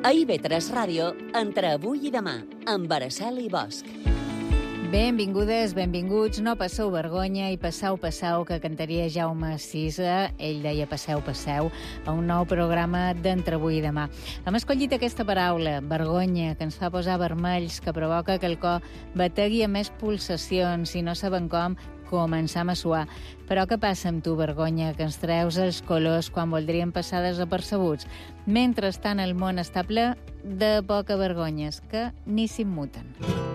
A IB3 Ràdio, entre avui i demà, amb Araceli Bosch. Benvingudes, benvinguts, no passeu vergonya i passau, que cantaria Jaume Sisa. Ell deia passeu, a un nou programa d'Entre avui i demà. Hem escollit aquesta paraula, vergonya, que ens fa posar vermells, que provoca que el cor bategui a més pulsacions i no sabem com començam a suar. Però què passa amb tu, vergonya, que ens treus els colors quan voldríem passar desapercebuts? Mentrestant, el món està ple de poca vergonyes, que ni s'immuten.